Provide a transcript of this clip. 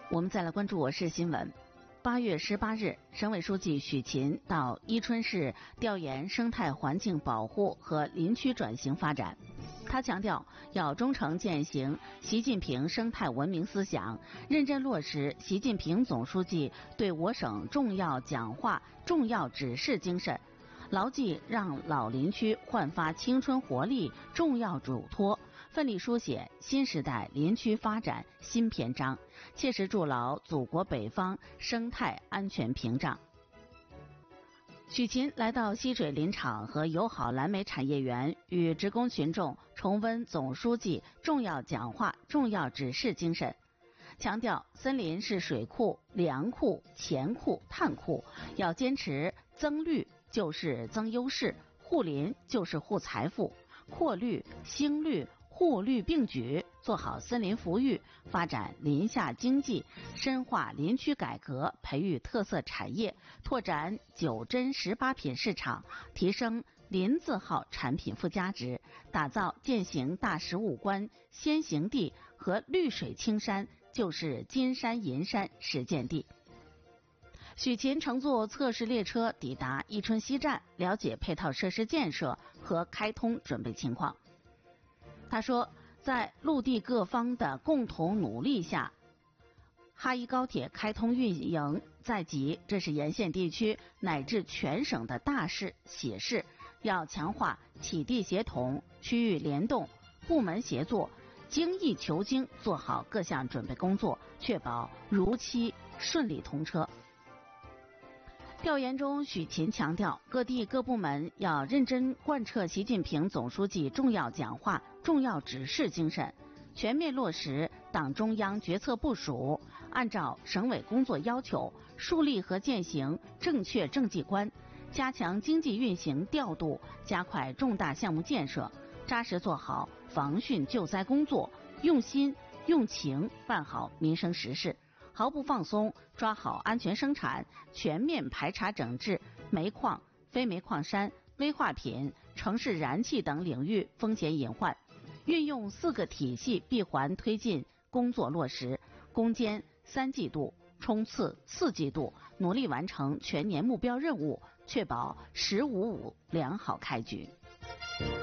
我们再来关注我市新闻。8月18日，省委书记许勤到伊春市调研生态环境保护和林区转型发展。他强调，要忠诚践行习近平生态文明思想，认真落实习近平总书记对我省重要讲话、重要指示精神，牢记让老林区焕发青春活力重要嘱托，奋力书写新时代林区发展新篇章，切实筑牢祖国北方生态安全屏障。许勤来到西水林场和友好蓝莓产业园，与职工群众重温总书记重要讲话、重要指示精神，强调森林是水库、粮库、钱库、碳库，要坚持增绿就是增优势，护林就是护财富，扩绿、兴绿、护绿并举，做好森林復育，发展林下经济，深化林区改革，培育特色产业，拓展9珍18品市场，提升林字号产品附加值，打造践行大15关先行地和绿水青山就是金山银山实践地。许勤乘坐测试列车抵达伊春西站，了解配套设施建设和开通准备情况。他说，在陆地各方的共同努力下，哈伊高铁开通运营在即，这是沿线地区乃至全省的大事喜事，要强化体地协同、区域联动、部门协作，精益求精，做好各项准备工作，确保如期顺利通车。调研中，许勤强调，各地各部门要认真贯彻习近平总书记重要讲话、重要指示精神，全面落实党中央决策部署，按照省委工作要求，树立和践行正确政绩观，加强经济运行调度，加快重大项目建设，扎实做好防汛救灾工作，用心用情办好民生实事，毫不放松，抓好安全生产，全面排查整治煤矿、非煤矿山、危化品、城市燃气等领域风险隐患，运用4个体系闭环推进工作落实，攻坚3季度，冲刺4季度，努力完成全年目标任务，确保“10-5-5”良好开局。